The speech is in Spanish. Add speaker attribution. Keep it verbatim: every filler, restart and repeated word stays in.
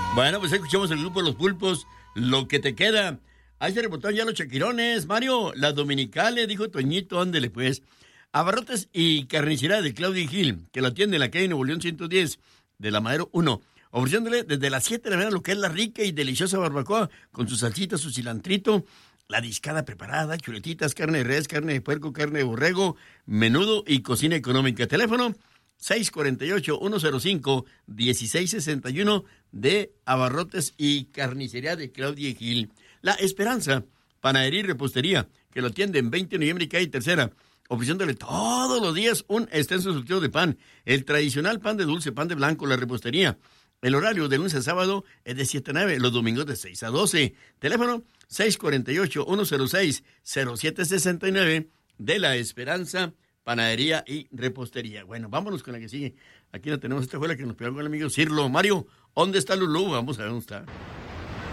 Speaker 1: Bueno, pues escuchamos el grupo Los Pulpos, Lo que te queda. Ahí se reportaron ya los chaquirones, Mario, las dominicales, dijo Toñito, ándele pues. Abarrotes y carnicería de Claudia Gil, que lo atiende en la calle Nuevo León ciento diez, de la Madero uno, ofreciéndole desde las siete de la mañana lo que es la rica y deliciosa barbacoa, con su salsita, su cilantrito, la discada preparada, chuletitas, carne de res, carne de puerco, carne de borrego, menudo y cocina económica. Teléfono seis cuatro ocho, uno cero cinco, uno seis seis uno de Abarrotes y Carnicería de Claudia Gil. La Esperanza, panadería y repostería, que lo atiende en veinte de noviembre y calle Tercera, ofreciéndole todos los días un extenso surtido de pan, el tradicional pan de dulce, pan de blanco, la repostería. El horario de lunes a sábado es de siete a nueve, los domingos de seis a doce. Teléfono seis cuatro ocho, uno cero seis, cero siete seis nueve de La Esperanza, panadería y repostería. Bueno, vámonos con la que sigue. Aquí la tenemos, esta fue la que nos pegó con el amigo Cirlo. Mario, ¿dónde está Lulú? Vamos a ver dónde está.